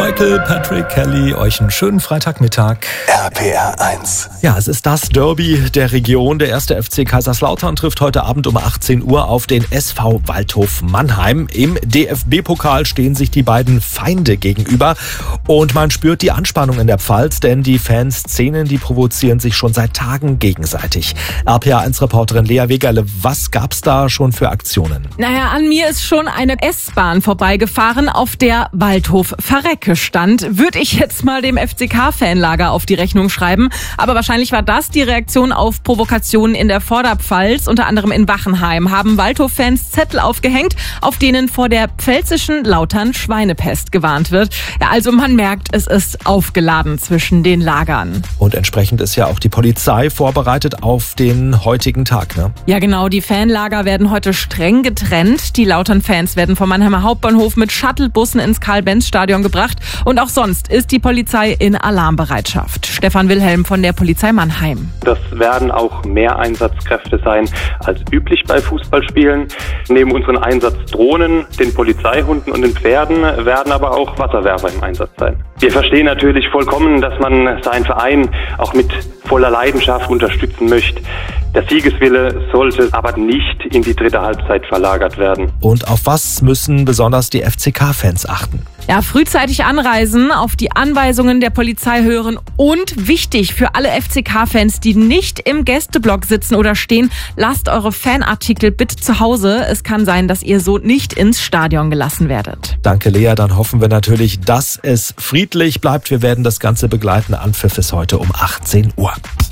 Michael, Patrick Kelly, euch einen schönen Freitagmittag. RPR 1. Ja, es ist das Derby der Region. Der 1. FC Kaiserslautern trifft heute Abend um 18 Uhr auf den SV Waldhof Mannheim. Im DFB-Pokal stehen sich die beiden Feinde gegenüber. Und man spürt die Anspannung in der Pfalz, denn die Fanszenen, die provozieren sich schon seit Tagen gegenseitig. RPR 1-Reporterin Lea Wegerle, was gab's da schon für Aktionen? Naja, an mir ist schon eine S-Bahn vorbeigefahren, auf der Waldhof Verrecke stand. Würde ich jetzt mal dem FCK-Fanlager auf die Rechnung schreiben. Aber wahrscheinlich war das die Reaktion auf Provokationen in der Vorderpfalz. Unter anderem in Wachenheim haben Waldhof-Fans Zettel aufgehängt, auf denen vor der pfälzischen Lautern-Schweinepest gewarnt wird. Ja, also man merkt, es ist aufgeladen zwischen den Lagern. Und entsprechend ist ja auch die Polizei vorbereitet auf den heutigen Tag, ne? Ja genau, die Fanlager werden heute streng getrennt. Die Lautern-Fans werden vom Mannheimer Hauptbahnhof mit Shuttlebussen ins Karl-Benz-Stadion gebracht. Und auch sonst ist die Polizei in Alarmbereitschaft. Stefan Wilhelm von der Polizei Mannheim. Das werden auch mehr Einsatzkräfte sein als üblich bei Fußballspielen. Neben unseren Einsatzdrohnen, den Polizeihunden und den Pferden werden aber auch Wasserwerfer im Einsatz sein. Wir verstehen natürlich vollkommen, dass man seinen Verein auch mit voller Leidenschaft unterstützen möchte. Der Siegeswille sollte aber nicht in die dritte Halbzeit verlagert werden. Und auf was müssen besonders die FCK-Fans achten? Ja, frühzeitig anreisen, auf die Anweisungen der Polizei hören und wichtig für alle FCK-Fans, die nicht im Gästeblock sitzen oder stehen, lasst eure Fanartikel bitte zu Hause. Es kann sein, dass ihr so nicht ins Stadion gelassen werdet. Danke, Lea. Dann hoffen wir natürlich, dass es friedlich bleibt. Wir werden das Ganze begleiten. Anpfiff ist heute um 18 Uhr.